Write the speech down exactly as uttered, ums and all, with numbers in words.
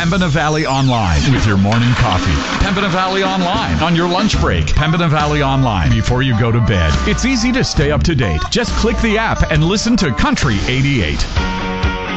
Pembina Valley Online with your morning coffee. Pembina Valley Online on your lunch break. Pembina Valley Online before you go to bed. It's easy to stay up to date. Just click the app and listen to Country eighty-eight.